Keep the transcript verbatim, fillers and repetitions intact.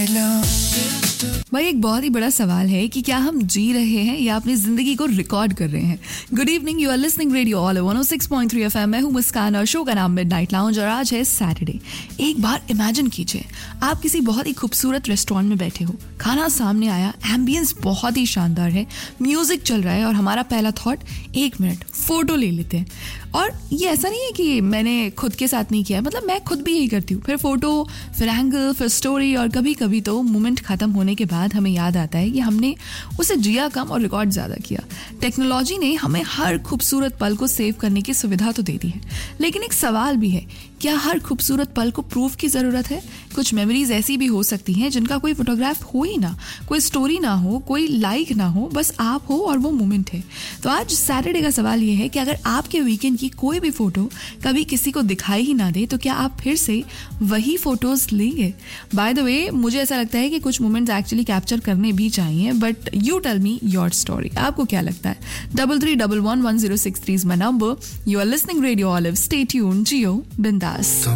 भाई एक बहुत ही बड़ा सवाल है कि क्या हम जी रहे हैं या अपनी जिंदगी को रिकॉर्ड कर रहे हैं। Good evening, you are listening radio all one O six point three FM. मैं हूं मुस्कान और शो का नाम मिडनाइट लाउंज और आज है सैटरडे। एक बार इमेजिन कीजिए आप किसी बहुत ही खूबसूरत रेस्टोरेंट में बैठे हो, खाना सामने आया, एम्बियंस बहुत ही शानदार है, म्यूजिक चल रहा है और हमारा पहला थॉट एक मिनट फोटो ले लेते हैं। और ये ऐसा नहीं है कि मैंने खुद के साथ नहीं किया, मतलब मैं खुद भी यही करती हूँ। फिर फोटो, फिर एंगल, फिर स्टोरी और कभी कभी तो मोमेंट खत्म होने के बाद हमें याद आता है कि हमने उसे जिया कम और रिकॉर्ड ज़्यादा किया। टेक्नोलॉजी ने हमें हर खूबसूरत पल को सेव करने की सुविधा तो दे दी है, लेकिन एक सवाल भी है, क्या हर खूबसूरत पल को प्रूफ की ज़रूरत है? कुछ मेमोरीज ऐसी भी हो सकती हैं जिनका कोई फोटोग्राफ हो ही ना, कोई स्टोरी ना हो, कोई लाइक ना हो, बस आप हो और वो मोमेंट है। तो आज सैटरडे का सवाल ये है कि अगर आपके वीकेंड की कोई भी फोटो कभी किसी को दिखाई ही ना दे तो क्या आप फिर से वही फोटोज लेंगे? बाय द वे, मुझे ऐसा लगता है कि कुछ मोमेंट्स एक्चुअली कैप्चर करने भी चाहिए, but you tell me your story. आपको क्या लगता है? Double three double one one zero six three is my number. You are listening radio olive. Stay tuned, जियो बिंदास।